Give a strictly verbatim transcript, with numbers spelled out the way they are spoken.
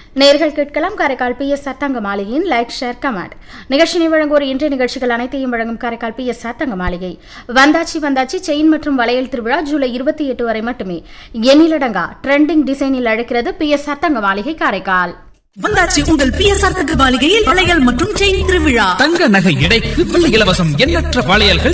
நேர்கள் கேட்கலாம் Karaikal B S R தங்க மாளிகையின் லைக் ஷேர் கமெண்ட் நிகழ்ச்சியை வழங்குவோர் இன்றைய நிகழ்ச்சிகள் அனைத்தையும் வழங்கும் காரைக்கால் பி எஸ் ஆர் தங்க மாளிகை. வந்தாச்சி வந்தாச்சி செயின் மற்றும் வளையல் திருவிழா ஜூலை இருபத்தி எட்டு வரை மட்டுமே. எண்ணிலடங்கா ட்ரெண்டிங் டிசைனில் அழைக்கிறது பி எஸ் ஆர் தங்க மாளிகை காரைக்கால். வந்தாச்சி உங்கள் பி எஸ் ஆர் தங்க மாளிகையில் வளையல் மற்றும் செயின் திருவிழா. தங்க நகை எடைக்கு வெள்ளி இலவசம். எண்ணற்ற வளையல்கள்